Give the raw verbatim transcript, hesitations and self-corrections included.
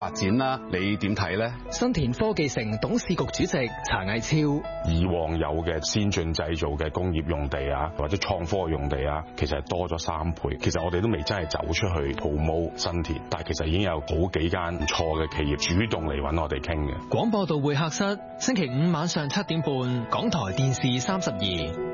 發展啦，你點睇呢？ 新田科技城董事局主席查毅超： 以往有嘅先進製造嘅工業用地啊，或者創科用地啊，其實係多咗三倍。其實我哋都未真係走出去 promote 新田，但係其實已經有好幾間唔錯嘅企業主動嚟揾我哋傾嘅。 廣播道會客室，星期五晚上七點半，港台電視三十二。